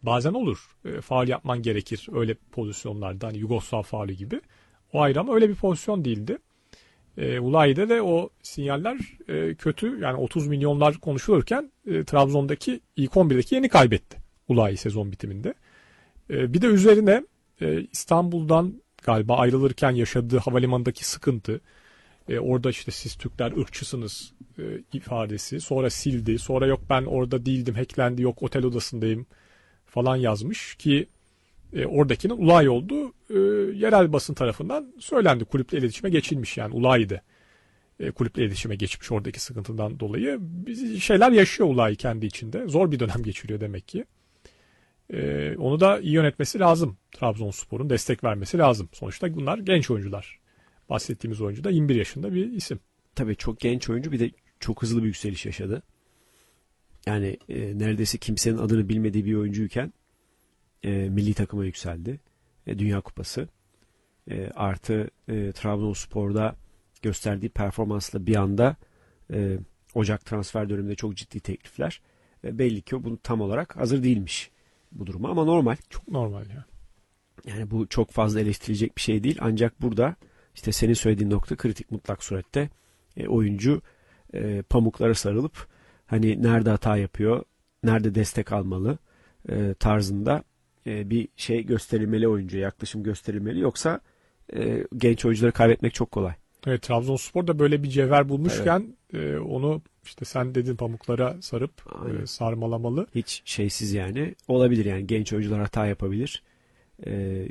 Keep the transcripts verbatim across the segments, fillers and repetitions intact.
bazen olur. E, faul yapman gerekir öyle pozisyonlarda. Hani Yugoslav faulü gibi. O ayrı ama öyle bir pozisyon değildi. E, Ulayi'de de o sinyaller e, kötü. Yani otuz milyonlar konuşulurken e, Trabzon'daki ilk on birdeki yeni kaybetti. Ulayi sezon bitiminde. E, bir de üzerine e, İstanbul'dan galiba ayrılırken yaşadığı havalimanındaki sıkıntı. E, orada işte siz Türkler ırkçısınız e, ifadesi. Sonra sildi. Sonra yok ben orada değildim, hacklendi, yok otel odasındayım falan yazmış ki e, oradakinin Ulayi olduğu e, yerel basın tarafından söylendi. Kulüple iletişime geçilmiş yani Ulayi'de. E, kulüple iletişime geçmiş oradaki sıkıntıdan dolayı. Bir şeyler yaşıyor Ulayi kendi içinde. Zor bir dönem geçiriyor demek ki. E, onu da iyi yönetmesi lazım. Trabzonspor'un destek vermesi lazım. Sonuçta bunlar genç oyuncular. Bahsettiğimiz oyuncu da yirmi bir yaşında bir isim. Tabii çok genç oyuncu, bir de çok hızlı bir yükseliş yaşadı. Yani e, neredeyse kimsenin adını bilmediği bir oyuncuyken e, milli takıma yükseldi. E, Dünya Kupası. E, artı e, Trabzonspor'da gösterdiği performansla bir anda e, Ocak transfer döneminde çok ciddi teklifler. E, belli ki o bunu tam olarak hazır değilmiş bu duruma, ama normal. Çok normal ya. Yani bu çok fazla eleştirilecek bir şey değil. Ancak burada işte senin söylediğin nokta kritik, mutlak surette. E, oyuncu e, pamuklara sarılıp hani nerede hata yapıyor, nerede destek almalı e, tarzında e, bir şey gösterilmeli, oyuncuya yaklaşım gösterilmeli. Yoksa e, genç oyuncuları kaybetmek çok kolay. Evet, Trabzonspor da böyle bir cevher bulmuşken evet. e, onu işte sen dedin pamuklara sarıp e, sarmalamalı. Hiç şeysiz yani. Olabilir yani, genç oyuncular hata yapabilir. E,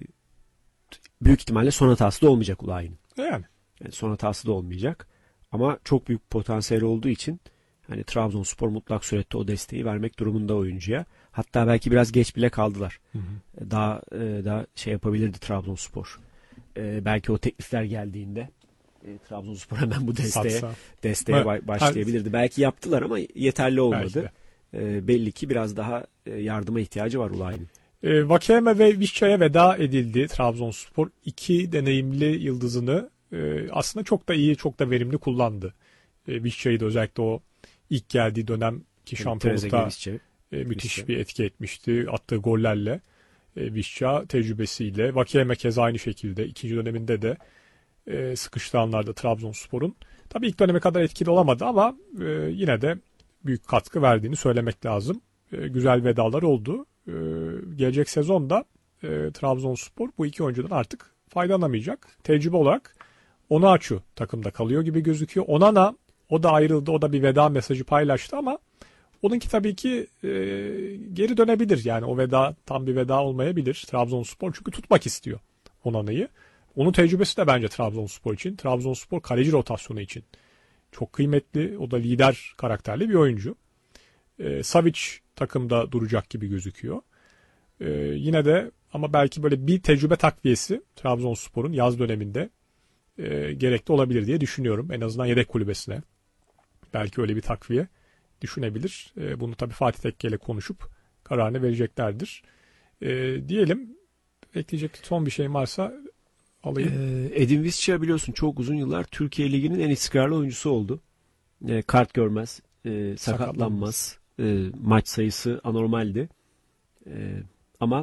büyük ihtimalle son hatası da olmayacak Ulayi'nin. Yani. yani. Son hatası da olmayacak. Ama çok büyük potansiyel olduğu için hani Trabzonspor mutlak surette o desteği vermek durumunda oyuncuya. Hatta belki biraz geç bile kaldılar. Hı hı. Daha daha şey yapabilirdi Trabzonspor. Ee, belki o teklifler geldiğinde e, Trabzonspor hemen bu desteğe Satsa. desteğe evet. başlayabilirdi. Belki yaptılar ama yeterli olmadı. Ee, belli ki biraz daha yardıma ihtiyacı var Ulayi'nin. E, Vakeme ve Vişça'ya veda edildi Trabzonspor. İki deneyimli yıldızını e, aslında çok da iyi, çok da verimli kullandı. E, Vişça'yı da özellikle o ilk geldiği dönemki şampiyonlukta e, müthiş Vişça. bir etki etmişti. Attığı gollerle. E, Vişça tecrübesiyle. Vakeme keza aynı şekilde. ikinci döneminde de e, sıkıştığı anlarda Trabzonspor'un. Tabii ilk döneme kadar etkili olamadı ama e, yine de büyük katkı verdiğini söylemek lazım. E, güzel vedalar oldu. E, gelecek sezonda e, Trabzonspor bu iki oyuncudan artık faydalanamayacak. Tecrübe olarak Onaçu takımda kalıyor gibi gözüküyor. Onana, o da ayrıldı. O da bir veda mesajı paylaştı ama onunki tabii ki e, geri dönebilir. Yani o veda tam bir veda olmayabilir. Trabzonspor çünkü tutmak istiyor Onana'yı. Onun tecrübesi de bence Trabzonspor için, Trabzonspor kaleci rotasyonu için çok kıymetli. O da lider karakterli bir oyuncu. E, Savic takımda duracak gibi gözüküyor. E, yine de ama belki böyle bir tecrübe takviyesi Trabzonspor'un yaz döneminde e, gerekli olabilir diye düşünüyorum. En azından yedek kulübesine. Belki öyle bir takviye düşünebilir. E, bunu tabii Fatih Tekke ile konuşup kararını vereceklerdir. E, diyelim, ekleyecek son bir şey varsa alayım. Ee, Edin Visca biliyorsun çok uzun yıllar Türkiye Ligi'nin en istikrarlı oyuncusu oldu. E, kart görmez, e, sakatlanmaz, e, maç sayısı anormaldi. E, ama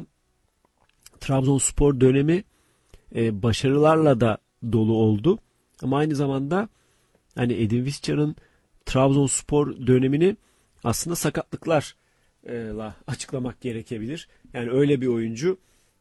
Trabzonspor dönemi e, başarılarla da dolu oldu. Ama aynı zamanda hani Edin Visca'nın Trabzonspor dönemini aslında sakatlıklarla açıklamak gerekebilir. Yani öyle bir oyuncu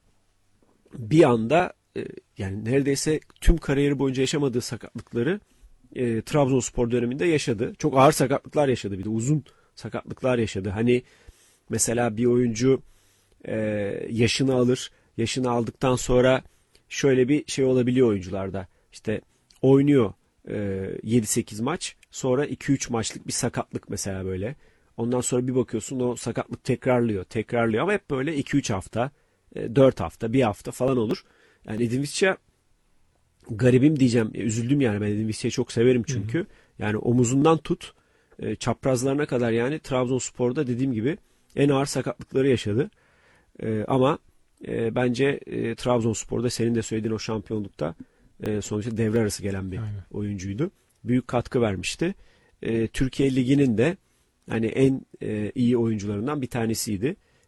bir anda e, yani neredeyse tüm kariyeri boyunca yaşamadığı sakatlıkları e, Trabzonspor döneminde yaşadı. Çok ağır sakatlıklar yaşadı, bir de uzun sakatlıklar yaşadı. Hani mesela bir oyuncu e, yaşını alır, yaşını aldıktan sonra şöyle bir şey olabiliyor oyuncularda. İşte oynuyor e, yedi sekiz maç, sonra iki üç maçlık bir sakatlık mesela böyle. Ondan sonra bir bakıyorsun o sakatlık tekrarlıyor, tekrarlıyor ama hep böyle iki üç hafta, e, dört hafta, bir hafta falan olur. Yani Edin Visca garibim diyeceğim, e, üzüldüm yani, ben Edin Visca'yı çok severim çünkü. Hı hı. Yani omuzundan tut e, çaprazlarına kadar yani Trabzonspor'da dediğim gibi en ağır sakatlıkları yaşadı. E, ama e, bence e, Trabzonspor'da senin de söylediğin o şampiyonlukta e, sonuçta devre arası gelen bir Aynen. oyuncuydu. Büyük katkı vermişti. E, Türkiye Ligi'nin de hani en e, iyi oyuncularından bir tanesiydi.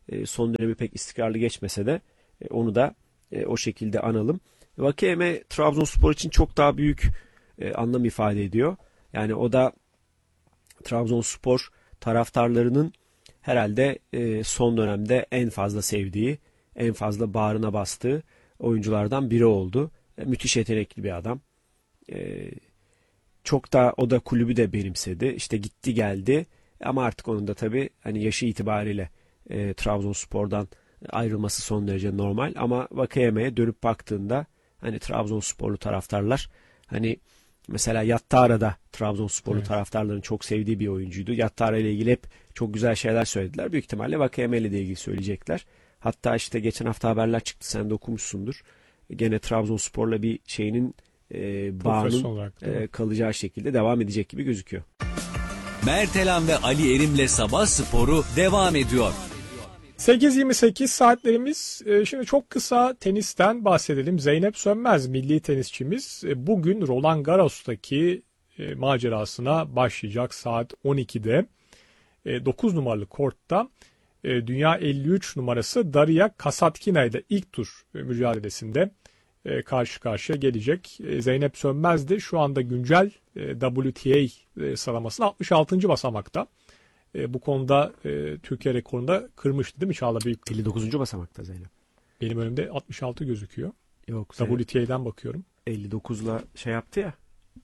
E, son dönemi pek istikrarlı geçmese de e, onu da e, o şekilde analım. Vakeme Trabzonspor için çok daha büyük e, anlam ifade ediyor. Yani o da Trabzonspor taraftarlarının herhalde e, son dönemde en fazla sevdiği, en fazla bağrına bastığı oyunculardan biri oldu. E, müthiş yetenekli bir adam. E, çok da o da kulübü de benimsedi. İşte gitti geldi ama artık onun da tabii hani yaşı itibariyle e, Trabzonspor'dan ayrılması son derece normal. Ama Vakayeme'ye dönüp baktığında hani Trabzonsporlu taraftarlar hani mesela Yattara da Trabzonsporlu Evet. taraftarların çok sevdiği bir oyuncuydu. Yattara ile ilgili hep çok güzel şeyler söylediler. Büyük ihtimalle Vakayeme ile de ilgili söyleyecekler. Hatta işte geçen hafta haberler çıktı. Sen de okumuşsundur. Gene Trabzonspor'la bir şeyinin e, bağının Profesyonel olarak değil mi? e, kalacağı şekilde devam edecek gibi gözüküyor. Mertelan ve Ali Erim'le Sabah Sporu devam ediyor. sekiz yirmi sekiz saatlerimiz. E, Şimdi çok kısa tenisten bahsedelim. Zeynep Sönmez milli tenisçimiz e, bugün Roland Garros'taki e, macerasına başlayacak saat on ikide. E, dokuz numaralı kortta e, dünya elli üç numarası Daria Kasatkina ile ilk tur e, mücadelesinde e, karşı karşıya gelecek. E, Zeynep Sönmez de şu anda güncel e, W T A e, sıralamasının altmış altıncı basamakta. E, bu konuda e, Türkiye rekorunu da kırmıştı değil mi Çağla Büyük? elli dokuzuncu basamakta Zeynep. Benim önümde altmış altı gözüküyor. Yok Zeynep W T A'dan bakıyorum. elli dokuzla şey yaptı ya.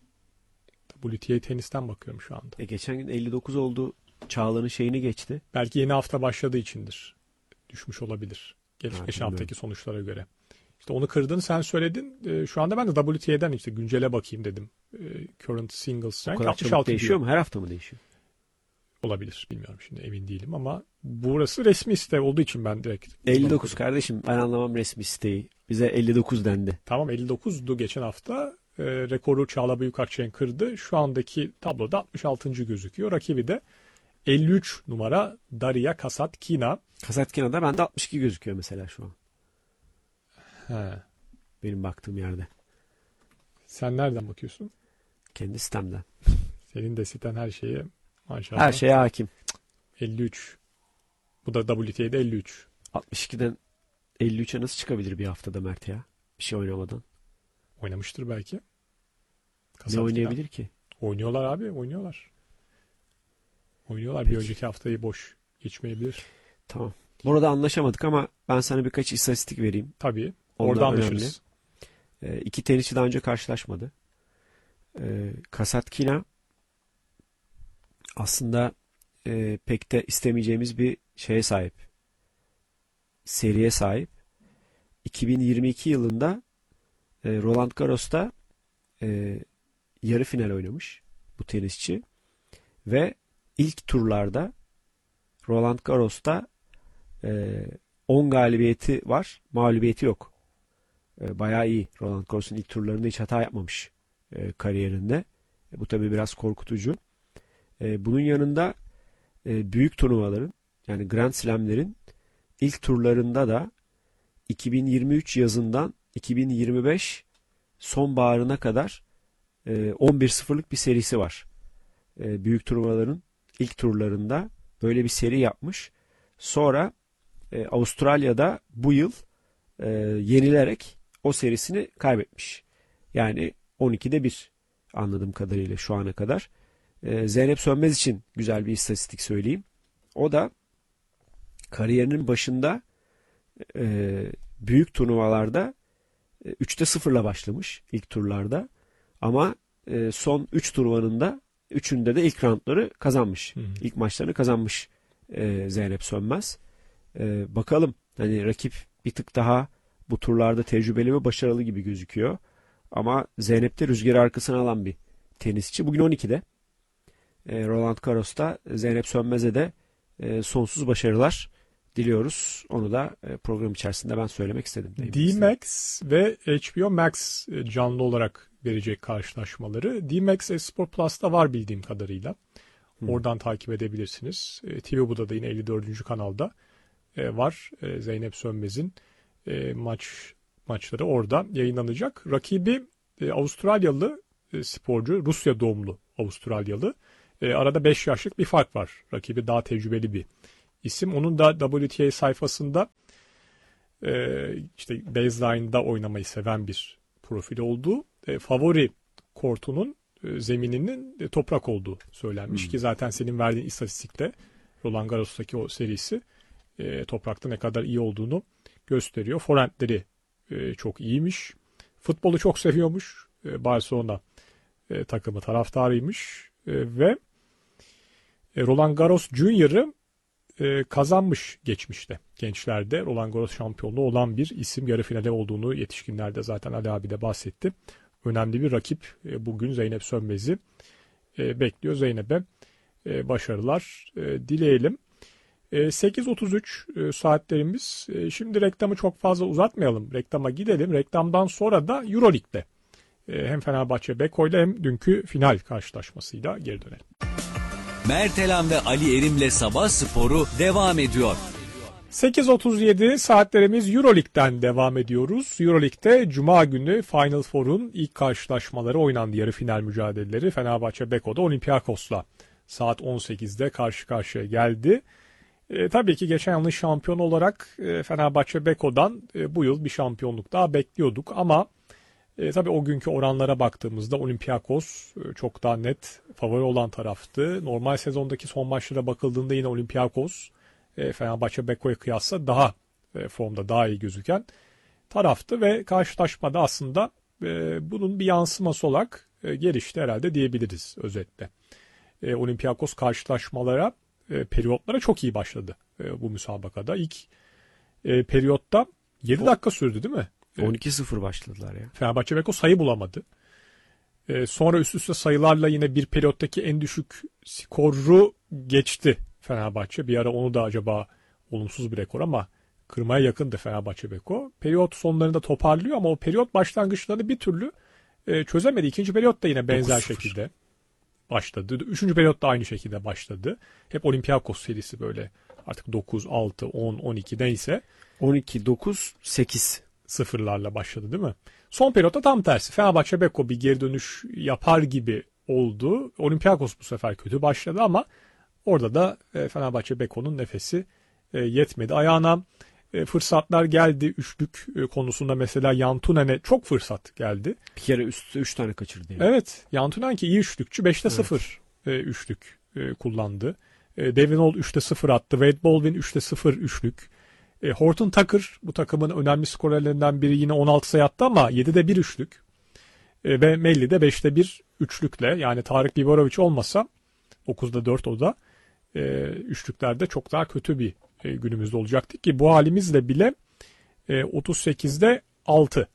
W T A tenisten bakıyorum şu anda. E, geçen gün elli dokuz oldu. Çağla'nın şeyini geçti. Belki yeni hafta başladığı içindir. Düşmüş olabilir. Geç, Ha, geçen bilmiyorum. haftaki sonuçlara göre. İşte onu kırdığını sen söyledin. E, şu anda ben de W T A'dan işte güncele bakayım dedim. E, current singles O rank kadar altmış çabuk altı değişiyor diyor. mu? Her hafta mı değişiyor? Olabilir. Bilmiyorum şimdi emin değilim ama burası resmi site olduğu için ben direkt elli dokuz kardeşim. Ben anlamam resmi siteyi. Bize elli dokuz dendi. Tamam elli dokuzdu geçen hafta. E, rekoru Çağla Büyükakçay'ın kırdı. Şu andaki tabloda altmış altıncı gözüküyor. Rakibi de elli üç numara Daria Kasatkina. Kasatkina'da bende altmış iki gözüküyor mesela şu an. He. Benim baktığım yerde. Sen nereden bakıyorsun? Kendi sitemden. Senin de siten her şeye maşallah. Her şeye hakim. elli üç. Bu da W T A'da elli üç. altmış ikiden elli üçe nasıl çıkabilir bir haftada Mert ya? Bir şey oynamadan. Oynamıştır belki. Ne Kasatkina. oynayabilir ki? Oynuyorlar abi oynuyorlar. Oynuyorlar. Bir önceki haftayı boş geçmeyebilir. Tamam. Burada anlaşamadık ama ben sana birkaç istatistik vereyim. Tabii. Onlar Orada önemli. anlaşırız. Ee, iki tenisçi daha önce karşılaşmadı. Ee, Kasatkina aslında e, pek de istemeyeceğimiz bir şeye sahip. Seriye sahip. iki bin yirmi iki yılında e, Roland Garros'ta e, yarı final oynamış bu tenisçi ve ilk turlarda Roland Garros'ta e, on galibiyeti var, mağlubiyeti yok. E, bayağı iyi. Roland Garros'un ilk turlarında hiç hata yapmamış e, kariyerinde. E, bu tabii biraz korkutucu. E, bunun yanında e, büyük turnuvaların yani Grand Slam'lerin ilk turlarında da iki bin yirmi üç yazından iki bin yirmi beş sonbaharına kadar e, on bir sıfırlık bir serisi var. E, büyük turnuvaların ilk turlarında böyle bir seri yapmış. Sonra e, Avustralya'da bu yıl e, yenilerek o serisini kaybetmiş. Yani on ikide bir anladığım kadarıyla şu ana kadar. E, Zeynep Sönmez için güzel bir istatistik söyleyeyim. O da kariyerinin başında e, büyük turnuvalarda e, üçte sıfırla başlamış ilk turlarda. Ama e, son üç turnuvanın da üçünde de ilk roundları kazanmış. Hı hı. İlk maçlarını kazanmış e, Zeynep Sönmez. E, bakalım hani rakip bir tık daha bu turlarda tecrübeli ve başarılı gibi gözüküyor. Ama Zeynep de rüzgarı arkasına alan bir tenisçi. Bugün on ikide e, Roland Garros'ta Zeynep Sönmez'e de e, sonsuz başarılar diliyoruz. Onu da e, program içerisinde ben söylemek istedim. D-Max ve H B O Max e, canlı olarak verecek karşılaşmaları. D-Max Esport Plus'ta var bildiğim kadarıyla. Hı. Oradan takip edebilirsiniz. E, T V Bu'da da yine elli dördüncü kanalda e, var. E, Zeynep Sönmez'in e, maç maçları orada yayınlanacak. Rakibi e, Avustralyalı e, sporcu, Rusya doğumlu Avustralyalı. E, arada beş yaşlık bir fark var. Rakibi daha tecrübeli bir isim. Onun da W T A sayfasında e, işte baseline'da oynamayı seven bir profil olduğu, e, favori kortunun e, zemininin e, toprak olduğu söylenmiş hmm. ki zaten senin verdiğin istatistikte Roland Garros'taki o serisi e, toprakta ne kadar iyi olduğunu gösteriyor. Forehandleri e, çok iyiymiş. Futbolu çok seviyormuş. E, Barcelona e, takımı taraftarıymış e, ve e, Roland Garros Junior'ı e, kazanmış geçmişte. Gençlerde Roland Garros şampiyonluğu olan bir isim, yarı finale olduğunu yetişkinlerde zaten Ali abi de bahsetti. Önemli bir rakip. E, bugün Zeynep Sönmez'i e, bekliyor. Zeynep'e e, başarılar e, dileyelim. E, sekiz otuz üç e, saatlerimiz. E, şimdi reklamı çok fazla uzatmayalım. Reklama gidelim. Reklamdan sonra da Euroleague'de e, hem Fenerbahçe Beko ile hem dünkü final karşılaşmasıyla geri dönelim. Mertelan ve Ali Erim'le Sabah Sporu devam ediyor. sekiz otuz yedi saatlerimiz Euroleague'den devam ediyoruz. Euroleague'de Cuma günü Final Four'un ilk karşılaşmaları oynandı. Yarı final mücadeleleri Fenerbahçe Beko'da Olympiakos'la saat on sekizde karşı karşıya geldi. E, tabii ki geçen yılın şampiyon olarak e, Fenerbahçe Beko'dan e, bu yıl bir şampiyonluk daha bekliyorduk ama e, tabii o günkü oranlara baktığımızda Olympiakos e, çok daha net favori olan taraftı. Normal sezondaki son maçlara bakıldığında yine Olympiakos e, Fenerbahçe Beko'ya kıyasla daha e, formda daha iyi gözüken taraftı ve karşılaşmada aslında e, bunun bir yansıması olarak e, gelişti herhalde diyebiliriz özetle. E, Olympiakos karşılaşmalara, e, periyotlara çok iyi başladı e, bu müsabakada. İlk e, periyotta yedi dakika sürdü değil mi? on iki sıfır başladılar ya. Fenerbahçe Beko sayı bulamadı. E, sonra üst üste sayılarla yine bir periyottaki en düşük skoru geçti Fenerbahçe. Bir ara onu da acaba olumsuz bir rekor ama kırmaya yakındı Fenerbahçe Beko. Periyot sonlarında toparlıyor ama o periyot başlangıçlarını bir türlü e, çözemedi. İkinci periyot da yine benzer şekilde başladı. Üçüncü periyot da aynı şekilde başladı. Hep Olympiakos serisi böyle artık dokuz, altı, on, on iki neyse. on iki, dokuz, sekiz. Sıfırlarla başladı değil mi? Son periyotta tam tersi. Fenerbahçe Beko bir geri dönüş yapar gibi oldu. Olympiakos bu sefer kötü başladı ama orada da Fenerbahçe Beko'nun nefesi yetmedi. Ayağına fırsatlar geldi. Üçlük konusunda mesela Yantunen'e çok fırsat geldi. Bir kere üstte üç tane kaçırdı. Yani. Evet. Yantunen ki iyi üçlükçü. beşte sıfır evet. üçlük kullandı. Devin Hall üçte sıfır attı. Wade Baldwin üçte sıfır üçlük. Horton Tucker bu takımın önemli skorerlerinden biri yine on altı sayı attı ama yedide bir üçlük. Ve Melli de beşte bir üçlükle yani Tarık Biborovic olmasa dokuzda dört o da üçlüklerde çok daha kötü bir günümüzde olacaktı ki bu halimizle bile otuz sekizde altı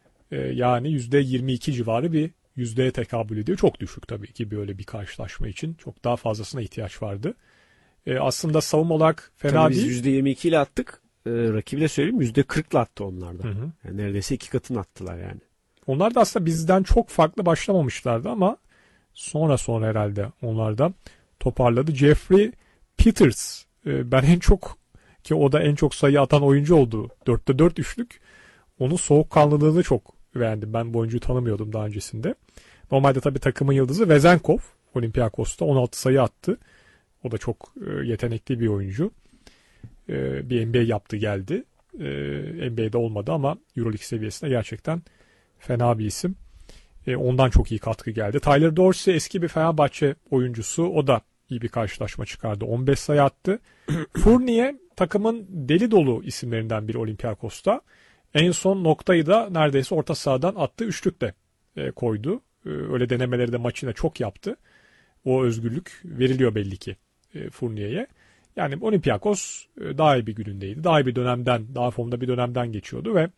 yani yüzde yirmi iki civarı bir yüzdeye tekabül ediyor. Çok düşük tabii ki böyle bir karşılaşma için. Çok daha fazlasına ihtiyaç vardı. Aslında savunma olarak fena tabii değil. Biz yüzde yirmi iki ile attık. Ee, rakibi de söyleyeyim yüzde kırk ile attı onlardan. Hı hı. Yani neredeyse iki katını attılar yani. Onlar da aslında bizden çok farklı başlamamışlardı ama sonra sonra herhalde onlar da toparladı. Jeffrey Peters ben en çok ki o da en çok sayı atan oyuncu oldu. dörtte dört üçlük. Onun soğukkanlılığını çok beğendim. Ben bu oyuncuyu tanımıyordum daha öncesinde. Normalde tabii takımın yıldızı Vezenkov. Olympiakos'ta on altı sayı attı. O da çok yetenekli bir oyuncu. Bir N B A yaptı geldi. N B A'de olmadı ama Euroleague seviyesinde gerçekten fena bir isim. Ondan çok iyi katkı geldi. Tyler Dorsey eski bir Fenerbahçe oyuncusu. O da iyi bir karşılaşma çıkardı. on beş sayı attı. Fournier takımın deli dolu isimlerinden biri Olympiakos'ta. En son noktayı da neredeyse orta sahadan attığı üçlükle koydu. Öyle denemeleri de maçına çok yaptı. O özgürlük veriliyor belli ki Fournier'e. Yani Olympiakos daha iyi bir günündeydi. Daha iyi bir dönemden, daha formda bir dönemden geçiyordu ve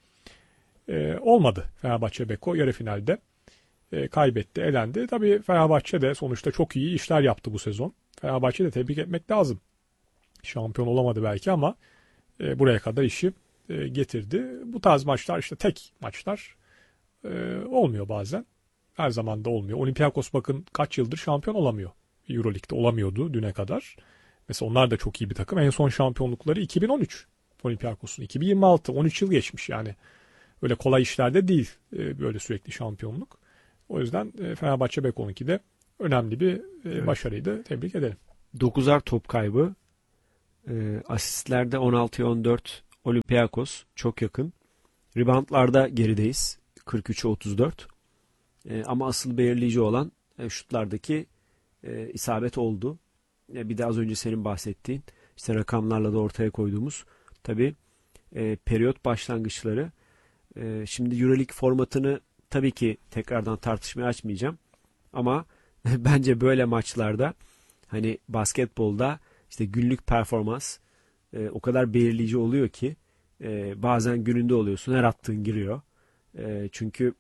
e, olmadı. Fenerbahçe Beko yarı finalde e, kaybetti, elendi. Tabii Fenerbahçe de sonuçta çok iyi işler yaptı bu sezon. Fenerbahçe de tebrik etmek lazım. Şampiyon olamadı belki ama e, buraya kadar işi e, getirdi. Bu tarz maçlar işte tek maçlar e, olmuyor bazen. Her zaman da olmuyor. Olympiakos bakın kaç yıldır şampiyon olamıyor. Euroleague'de olamıyordu düne kadar. Mesela onlar da çok iyi bir takım. En son şampiyonlukları iki bin on üç Olympiakos'un. iki bin yirmi altı on üç yıl geçmiş yani. Öyle kolay işlerde değil böyle sürekli şampiyonluk. O yüzden Fenerbahçe Beko'nunki de önemli bir evet. başarıydı. Tebrik ederim. dokuzar top kaybı. E, asistlerde on altıya on dört Olympiakos çok yakın. Reboundlarda gerideyiz. kırk üçe otuz dört. E, ama asıl belirleyici olan e, şutlardaki e, isabet oldu. E, bir de az önce senin bahsettiğin işte rakamlarla da ortaya koyduğumuz tabii e, periyot başlangıçları. E, şimdi EuroLeague formatını tabii ki tekrardan tartışmaya açmayacağım. Ama bence böyle maçlarda hani basketbolda işte günlük performans e, o kadar belirleyici oluyor ki e, bazen gününde oluyorsun, her attığın giriyor. E, çünkü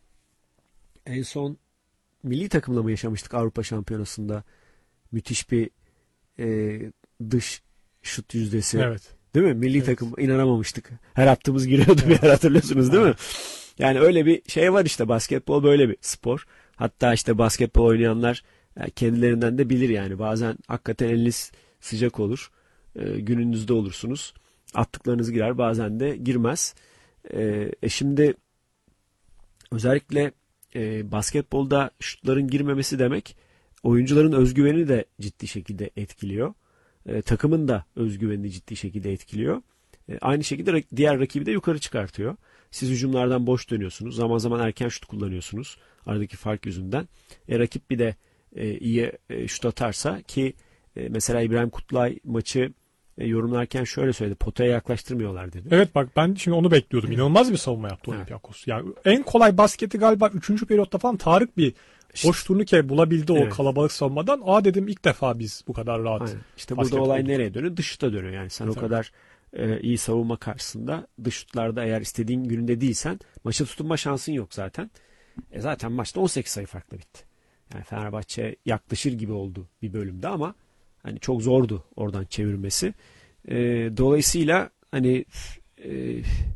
en son milli takımla mı yaşamıştık Avrupa Şampiyonası'nda müthiş bir e, dış şut yüzdesi. Evet. Değil mi? Milli Evet. takım inanamamıştık. Her attığımız giriyordu bir yer, hatırlıyorsunuz değil mi? Yani öyle bir şey var işte, basketbol böyle bir spor. Hatta işte basketbol oynayanlar yani kendilerinden de bilir yani. Bazen hakikaten eliniz sıcak olur. E, gününüzde olursunuz. Attıklarınız girer, bazen de girmez. E, e şimdi özellikle e, basketbolda şutların girmemesi demek oyuncuların özgüvenini de ciddi şekilde etkiliyor. E, takımın da özgüvenini ciddi şekilde etkiliyor. E, aynı şekilde rak- diğer rakibi de yukarı çıkartıyor. Siz hücumlardan boş dönüyorsunuz. Zaman zaman erken şut kullanıyorsunuz. Aradaki fark yüzünden. E, rakip bir de e, iyi e, şut atarsa ki e, mesela İbrahim Kutlay maçı e, yorumlarken şöyle söyledi. Potaya yaklaştırmıyorlar dedi. Evet bak ben şimdi onu bekliyordum. İnanılmaz bir savunma yaptı Olympiakos. Yani en kolay basketi galiba üçüncü periyotta falan Tarık bir boş turnike bulabildi o Evet. kalabalık savunmadan. Aa dedim ilk defa biz bu kadar rahat. Aynen. İşte burada basket olay olduk. nereye dönüyor? Dış şuta dönüyor. Yani sen Evet, o kadar e, iyi savunma karşısında dış şutlarda eğer istediğin gününde değilsen maça tutunma şansın yok zaten. E zaten maçta on sekiz sayı farklı bitti. Yani Fenerbahçe yaklaşır gibi oldu bir bölümde ama hani çok zordu oradan çevirmesi. E, dolayısıyla hani e,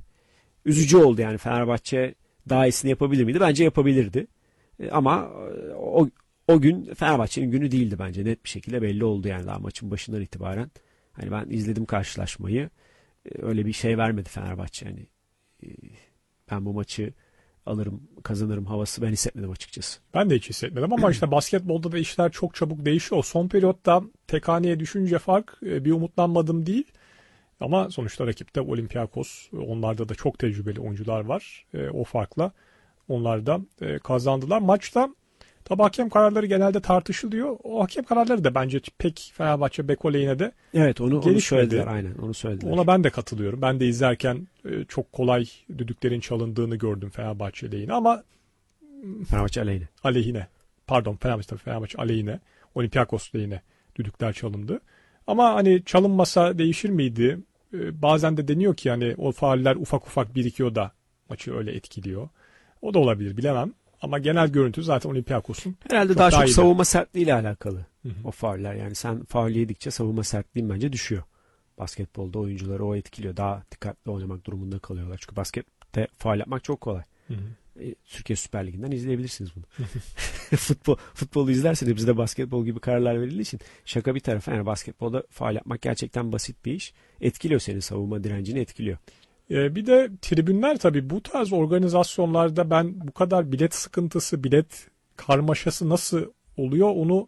üzücü oldu yani. Fenerbahçe daha iyisini yapabilir miydi? Bence yapabilirdi. E, ama e, o o gün Fenerbahçe'nin günü değildi bence. Net bir şekilde belli oldu yani daha maçın başından itibaren. Hani ben izledim karşılaşmayı. E, öyle bir şey vermedi Fenerbahçe yani. E, ben bu maçı alırım, kazanırım havası ben hissetmedim açıkçası. Ben de hiç hissetmedim ama işte basketbolda da işler çok çabuk değişiyor. Son periyotta tek haneye düşünce fark e, bir umutlanmadım değil. Ama sonuçta rakipte Olympiakos. Onlarda da çok tecrübeli oyuncular var. E, o farkla onlar da e, kazandılar. Maçta tabi hakem kararları genelde tartışılıyor. O hakem kararları da bence pek Fenerbahçe Beko lehine de Evet onu, onu gelişmedi. söylediler aynen onu söylediler. Ona ben de katılıyorum. Ben de izlerken e, çok kolay düdüklerin çalındığını gördüm Fenerbahçe lehine ama Fenerbahçe aleyhine. aleyhine. Pardon Fenerbahçe, tabii Fenerbahçe aleyhine. Olympiakos lehine düdükler çalındı. Ama hani çalınmasa değişir miydi? Ee, bazen de deniyor ki yani o fauller ufak ufak birikiyor da maçı öyle etkiliyor. O da olabilir bilemem. Ama genel görüntü zaten Olympiakos'un Herhalde çok daha, daha çok iyiydi. savunma sertliğiyle alakalı Hı hı. o fauller. Yani sen faul yedikçe savunma sertliğin bence düşüyor. Basketbolda oyuncuları o etkiliyor. Daha dikkatli oynamak durumunda kalıyorlar. Çünkü baskette faul yapmak çok kolay. Hı hı. E, Türkiye Süper Ligi'nden izleyebilirsiniz bunu. Futbol futbolu izlerseniz bizde basketbol gibi kararlar verildiği için şaka bir tarafa yani basketbolda faul yapmak gerçekten basit bir iş. Etkiliyor senin savunma direncini etkiliyor. Ee, bir de tribünler tabii bu tarz organizasyonlarda ben bu kadar bilet sıkıntısı, bilet karmaşası nasıl oluyor onu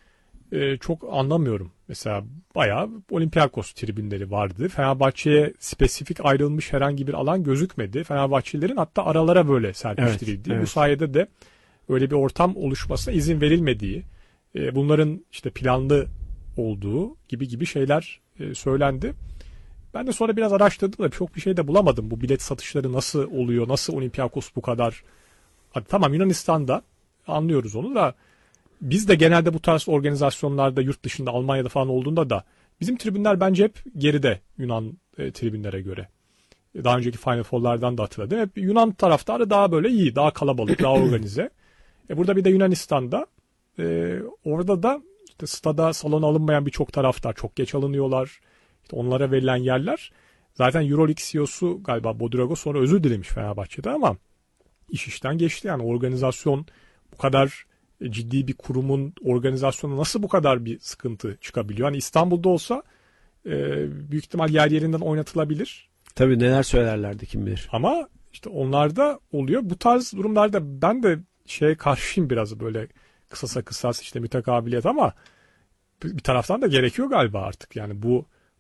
e, çok anlamıyorum. Mesela bayağı Olympiakos tribünleri vardı. Fenerbahçe'ye spesifik ayrılmış herhangi bir alan gözükmedi. Fenerbahçelilerin hatta aralara böyle serpiştirildiği. Evet, evet. Bu sayede de öyle bir ortam oluşmasına izin verilmediği, e, bunların işte planlı olduğu gibi gibi şeyler e, söylendi. Ben de sonra biraz araştırdım da çok bir şey de bulamadım. Bu bilet satışları nasıl oluyor? Nasıl Olympiakos bu kadar? Hadi tamam Yunanistan'da anlıyoruz onu da biz de genelde bu tarz organizasyonlarda yurt dışında Almanya'da falan olduğunda da bizim tribünler bence hep geride Yunan e, tribünlere göre. Daha önceki Final Four'lardan da hatırladım. Hep Yunan taraftarı daha böyle iyi, daha kalabalık, daha organize. E, burada bir de Yunanistan'da e, orada da işte stada salona alınmayan birçok taraftar çok geç alınıyorlar. İşte onlara verilen yerler. Zaten EuroLeague C E O'su galiba Bodrago sonra özür dilemiş Fenerbahçe'de ama iş işten geçti. Yani organizasyon bu kadar ciddi bir kurumun organizasyonu nasıl bu kadar bir sıkıntı çıkabiliyor? Hani İstanbul'da olsa e, büyük ihtimal yer yerinden oynatılabilir. Tabii neler söylerlerdi kim bilir. Ama işte onlarda oluyor. Bu tarz durumlarda ben de şeye karşıyım biraz böyle kısasa kısas işte mütekabiliyet ama bir taraftan da gerekiyor galiba artık. Yani bu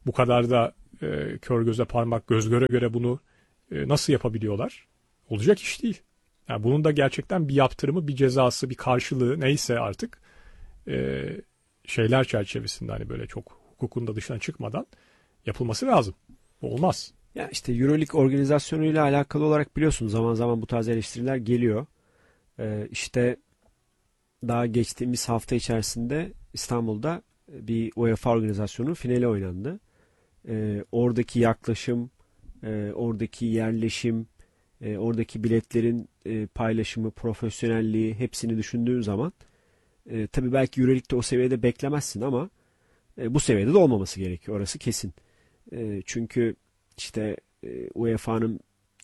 bu kadar da e, kör göze parmak, göz göre göre bunu e, nasıl yapabiliyorlar? Olacak iş değil. Yani bunun da gerçekten bir yaptırımı, bir cezası, bir karşılığı neyse artık e, şeyler çerçevesinde hani böyle çok hukukun da dışına çıkmadan yapılması lazım. Olmaz. Ya işte Euroleague organizasyonuyla alakalı olarak biliyorsunuz zaman zaman bu tarz eleştiriler geliyor. Ee, işte daha geçtiğimiz hafta içerisinde İstanbul'da bir UEFA organizasyonu finali oynandı. Ee, oradaki yaklaşım, e, oradaki yerleşim, e, oradaki biletlerin e, paylaşımı, profesyonelliği hepsini düşündüğün zaman e, tabii belki Euroleague'de o seviyede beklemezsin ama e, bu seviyede de olmaması gerekiyor. Orası kesin. E, çünkü işte e, U E F A'nın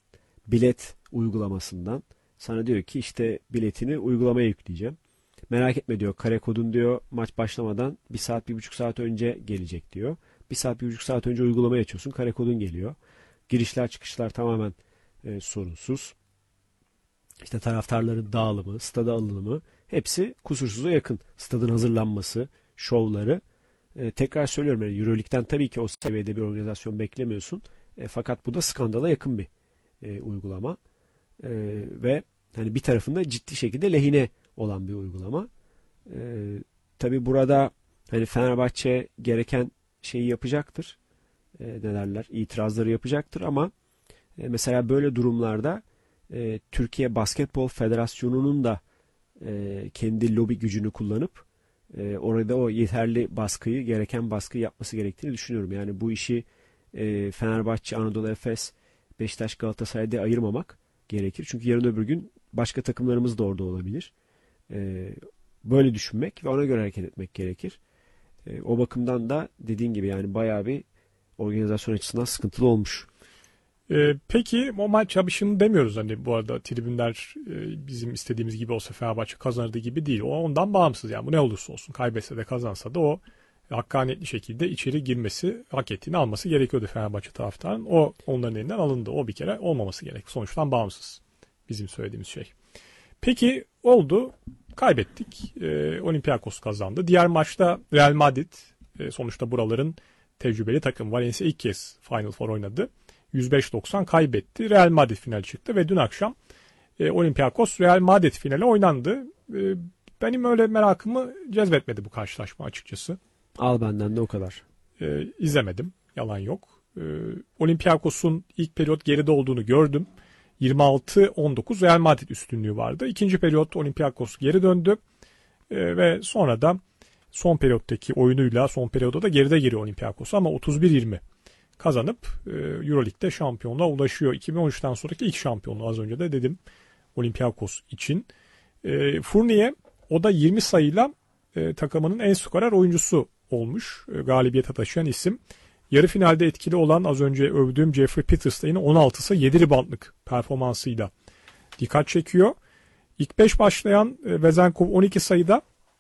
bilet uygulamasından sana diyor ki işte biletini uygulamaya yükleyeceğim. Merak etme diyor, kare kodun diyor maç başlamadan bir saat bir buçuk saat önce gelecek diyor. Bir saat bir buçuk saat önce uygulamaya açıyorsun, kare kodun geliyor. Girişler çıkışlar tamamen e, sorunsuz. İşte taraftarların dağılımı, stada alınımı hepsi kusursuza yakın. Stadın hazırlanması, şovları. E, tekrar söylüyorum yani Euroleague'den tabii ki o seviyede bir organizasyon beklemiyorsun. E, fakat bu da skandala yakın bir e, uygulama. E, ve hani bir tarafında ciddi şekilde lehine olan bir uygulama. E, tabii burada hani Fenerbahçe gereken şeyi yapacaktır. E, ne derler? İtirazları yapacaktır ama e, mesela böyle durumlarda e, Türkiye Basketbol Federasyonu'nun da e, kendi lobi gücünü kullanıp e, orada o yeterli baskıyı, gereken baskıyı yapması gerektiğini düşünüyorum. Yani bu işi e, Fenerbahçe, Anadolu Efes, Beşiktaş, Galatasaray'da ayırmamak gerekir. Çünkü yarın öbür gün başka takımlarımız da orada olabilir. E, böyle düşünmek ve ona göre hareket etmek gerekir. E, o bakımdan da dediğin gibi yani bayağı bir organizasyon açısından sıkıntılı olmuş. Ee, peki o maç yapışını demiyoruz hani bu arada tribünler e, bizim istediğimiz gibi olsa Fenerbahçe kazanırdı gibi değil. O ondan bağımsız yani bu ne olursa olsun kaybetse de kazansa da o hakkaniyetli şekilde içeri girmesi, hak ettiğini alması gerekiyordu Fenerbahçe taraftarının. O onların elinden alındı. O bir kere olmaması gerek. Sonuçtan bağımsız bizim söylediğimiz şey. Peki oldu. Kaybettik. Ee, Olympiakos kazandı. Diğer maçta Real Madrid e, sonuçta buraların tecrübeli takım. Valencia ilk kez Final Four oynadı. yüz beş doksan kaybetti. Real Madrid final çıktı ve dün akşam e, Olympiakos Real Madrid finali oynandı. E, benim öyle merakımı cezbetmedi bu karşılaşma açıkçası. Al benden de o kadar. E, izlemedim. Yalan yok. E, Olympiakos'un ilk periyot geride olduğunu gördüm. yirmi altı on dokuz Real Madrid üstünlüğü vardı. İkinci periyot Olympiakos geri döndü. E, ve sonra da son periyottaki oyunuyla son periyoda da geride giriyor Olympiakos ama otuz bir yirmi kazanıp e, Euroleague'de şampiyonluğa ulaşıyor. iki bin on üçten sonraki ilk şampiyonluğu az önce de dedim Olympiakos için. E, Fournier o da yirmi sayıyla e, takımının en skorer oyuncusu olmuş. E, galibiyete taşıyan isim. Yarı finalde etkili olan az önce övdüğüm Jeffrey Peters da yine on altı sayı yedi reboundlık performansıyla dikkat çekiyor. İlk beş başlayan e, Vezenkov on iki sayıda,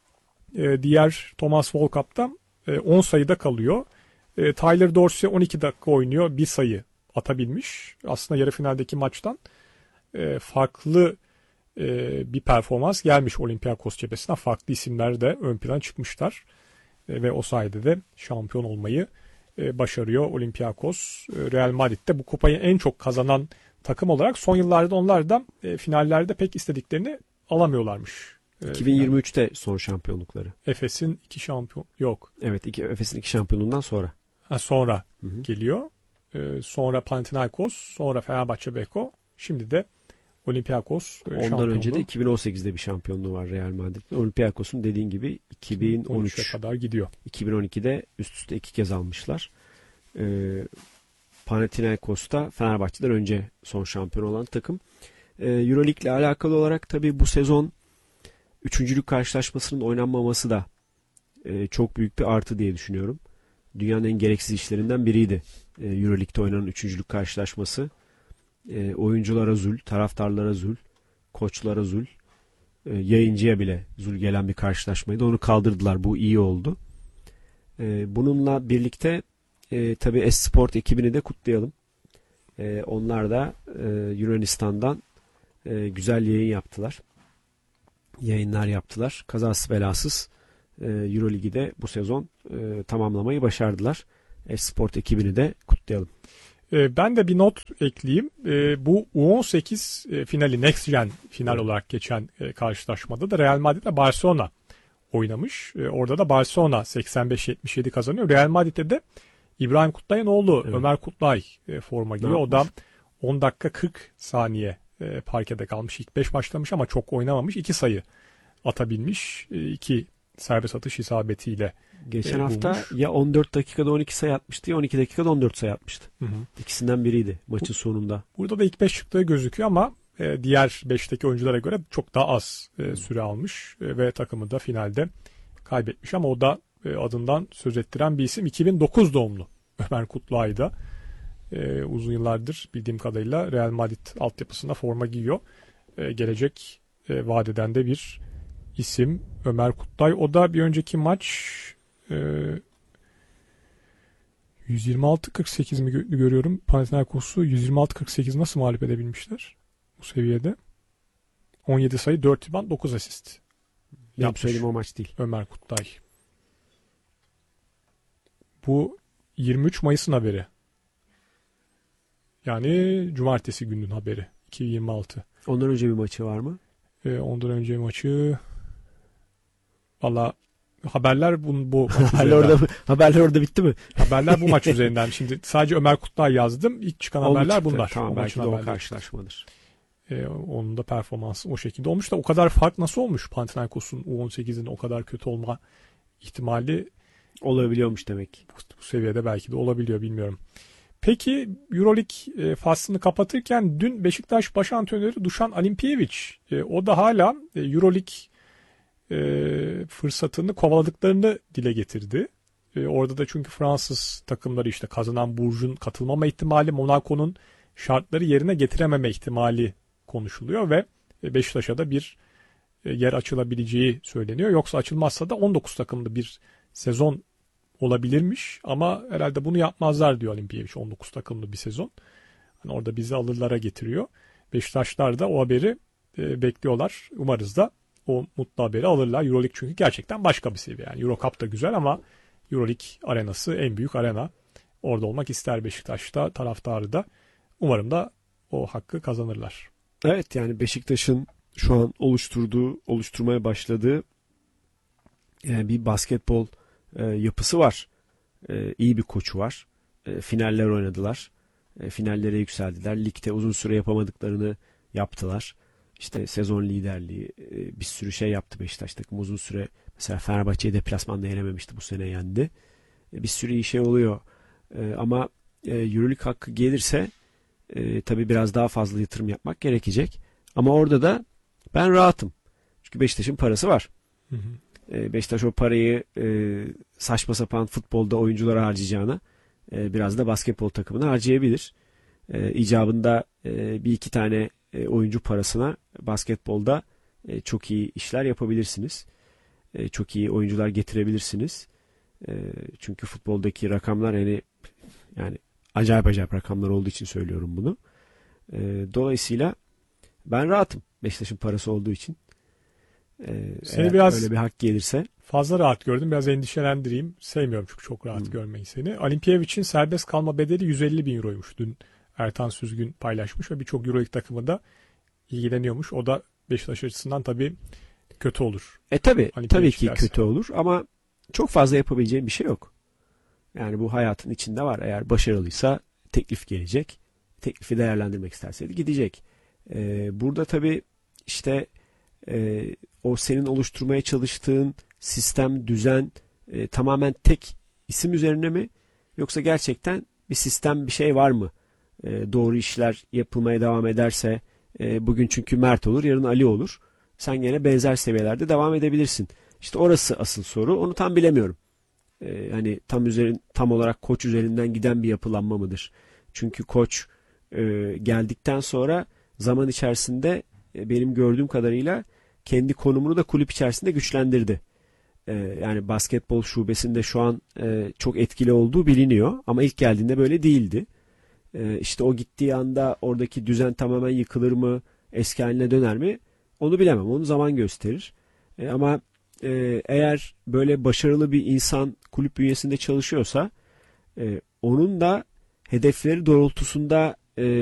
e, diğer Thomas Volkap'ta e, on sayıda kalıyor. E, Tyler Dorsey on iki dakika oynuyor. Bir sayı atabilmiş. Aslında yarı finaldeki maçtan e, farklı e, bir performans gelmiş Olympiakos cephesinden. Farklı isimler de ön plana çıkmışlar. E, ve o sayede de şampiyon olmayı e, başarıyor Olympiakos. E, Real Madrid'de bu kupayı en çok kazanan takım olarak son yıllarda onlar da e, finallerde pek istediklerini alamıyorlarmış. E, iki bin yirmi üçte son şampiyonlukları. Efes'in iki şampiyon yok. Evet, iki, Efes'in iki şampiyonluğundan sonra. Ha, sonra Hı hı. geliyor. Ee, sonra Panathinaikos, sonra Fenerbahçe Beko. Şimdi de Olympiakos e, Ondan şampiyonluğu. önce de iki bin on sekizde bir şampiyonluğu var Real Madrid'in. Olympiakos'un dediğin gibi iki bin on üç kadar gidiyor. iki bin on ikide üst üste iki kez almışlar. Ee, Panathinaikos'ta Fenerbahçe'den önce son şampiyon olan takım. Ee, Euroleague ile alakalı olarak tabii bu sezon üçüncülük karşılaşmasının oynanmaması da e, çok büyük bir artı diye düşünüyorum. Dünyanın en gereksiz işlerinden biriydi e, Euroleague'de oynanan üçüncülük karşılaşması. E, oyunculara zul, taraftarlara zul, koçlara zul, e, yayıncıya bile zul gelen bir karşılaşmaydı. Onu kaldırdılar. Bu iyi oldu. E, bununla birlikte e, tabii Esport ekibini de kutlayalım. E, onlar da e, Yunanistan'dan e, güzel yayın yaptılar. Yayınlar yaptılar. Kazasız belasız e, Euroligi de bu sezon e, tamamlamayı başardılar. Esport ekibini de kutlayalım. E, ben de bir not ekleyeyim. E, bu U on sekiz e, finali, Next Gen final olarak geçen e, karşılaşmada da Real Madrid ile Barcelona oynamış. E, orada da Barcelona seksen beş yetmiş yedi kazanıyor. Real Madrid'de de İbrahim Kutlay'ın oğlu evet. Ömer Kutlay e, forma giyiyor. O da on dakika kırk saniye e, parkede kalmış. İlk beş başlamış ama çok oynamamış. iki sayı atabilmiş. E, iki serbest atış isabetiyle Geçen e, hafta bulmuş. ya on dört dakikada on iki sayı atmıştı ya on iki dakikada on dört sayı atmıştı. Hı hı. İkisinden biriydi maçın Bu, sonunda. Burada da ilk beş çıktığı gözüküyor ama e, diğer beşteki oyunculara göre çok daha az e, süre almış e, ve takımı da finalde kaybetmiş ama o da e, adından söz ettiren bir isim. iki bin dokuz doğumlu Ömer Kutlay da e, uzun yıllardır bildiğim kadarıyla Real Madrid altyapısında forma giyiyor. E, gelecek e, vadeden de bir isim Ömer Kutlay. O da bir önceki maç e, yüz yirmi altı kırk sekiz mi gö- görüyorum. Panathinaikos'u yüz yirmi altı kırk sekiz nasıl mağlup edebilmişler bu seviyede? on yedi sayı, dört rebound, dokuz asist. Benim söylediğim o maç değil. Ömer Kutlay. Bu yirmi üç Mayıs'ın haberi. Yani cumartesi gününün haberi. iki bin yirmi altı. Ondan önce bir maçı var mı? Ee, ondan önce maçı valla haberler bu, bu maç haberler, orada, haberler orada bitti mi? Haberler bu maç üzerinden. Şimdi sadece Ömer Kutlay yazdım. İlk çıkan Oldu haberler çıktı. bunlar. Tamam, o belki de o haberleri. karşılaşmadır. Ee, onun da performansı o şekilde olmuş da o kadar fark nasıl olmuş? Panathinaikos'un U on sekizin o kadar kötü olma ihtimali olabiliyormuş demek. Bu, bu seviyede belki de olabiliyor, bilmiyorum. Peki Euroleague e, faslını kapatırken dün Beşiktaş baş antrenörü Dušan Alimpijević e, o da hala e, Euroleague e, fırsatını kovaladıklarını dile getirdi. E, orada da çünkü Fransız takımları işte kazanan Bourges'un katılmama ihtimali, Monaco'nun şartları yerine getirememe ihtimali konuşuluyor ve e, Beşiktaş'a da bir e, yer açılabileceği söyleniyor. Yoksa açılmazsa da on dokuz takımlı bir sezon olabilirmiş ama herhalde bunu yapmazlar diyor Alimpijević. on dokuz takımlı bir sezon. Hani orada bizi alırlara getiriyor. Beşiktaşlar da o haberi e, bekliyorlar. Umarız da o mutlu haberi alırlar. Euroleague çünkü gerçekten başka bir seviye. Yani Eurocup da güzel ama Euroleague arenası en büyük arena. Orada olmak ister Beşiktaş'ta, taraftarı da. Umarım da o hakkı kazanırlar. Evet, yani Beşiktaş'ın şu an oluşturduğu, oluşturmaya başladığı yani bir basketbol e, yapısı var. E, iyi bir koçu var. E, finaller oynadılar. E, finallere yükseldiler. Ligde uzun süre yapamadıklarını yaptılar. İşte sezon liderliği, e, bir sürü şey yaptı Beşiktaş takım. Uzun süre mesela Fenerbahçe'yi deplasmanda yenememişti. Bu sene yendi. E, bir sürü iyi şey oluyor. E, ama e, Euroleague hakkı gelirse e, tabii biraz daha fazla yatırım yapmak gerekecek. Ama orada da ben rahatım. Çünkü Beşiktaş'ın parası var. Hı hı. Beşiktaş o parayı e, saçma sapan futbolda oyunculara harcayacağına e, biraz da basketbol takımına harcayabilir. E, icabında e, bir iki tane e, oyuncu parasına basketbolda e, çok iyi işler yapabilirsiniz. E, çok iyi oyuncular getirebilirsiniz. E, çünkü futboldaki rakamlar yani yani acayip acayip rakamlar olduğu için söylüyorum bunu. E, dolayısıyla ben rahatım Beşiktaş'ın parası olduğu için. Ee, seni biraz öyle bir hak gelirse fazla rahat gördüm. Biraz endişelendireyim. Sevmiyorum çünkü çok rahat hmm. görmeyi seni. Alimpijević'in serbest kalma bedeli yüz elli bin euroymuş. Dün Ertan Süzgün paylaşmış ve birçok Euroleague takımı da ilgileniyormuş. O da Beşiktaş açısından tabii kötü olur. E tabii, tabii ki derse. kötü olur ama çok fazla yapabileceğim bir şey yok. Yani bu hayatın içinde var. Eğer başarılıysa teklif gelecek. Teklifi değerlendirmek isterse de gidecek. Ee, burada tabii işte e, o senin oluşturmaya çalıştığın sistem, düzen e, tamamen tek isim üzerine mi? Yoksa gerçekten bir sistem, bir şey var mı? E, doğru işler yapılmaya devam ederse e, bugün çünkü Mert olur, yarın Ali olur. Sen gene benzer seviyelerde devam edebilirsin. İşte orası asıl soru. Onu tam bilemiyorum. E, hani tam üzerin, tam olarak koç üzerinden giden bir yapılanma mıdır? Çünkü koç e, geldikten sonra zaman içerisinde e, benim gördüğüm kadarıyla kendi konumunu da kulüp içerisinde güçlendirdi. Ee, yani basketbol şubesinde şu an e, çok etkili olduğu biliniyor. Ama ilk geldiğinde böyle değildi. Ee, işte o gittiği anda oradaki düzen tamamen yıkılır mı? Eski haline döner mi? Onu bilemem. Onu zaman gösterir. E, ama e, eğer böyle başarılı bir insan kulüp bünyesinde çalışıyorsa E, onun da hedefleri doğrultusunda e,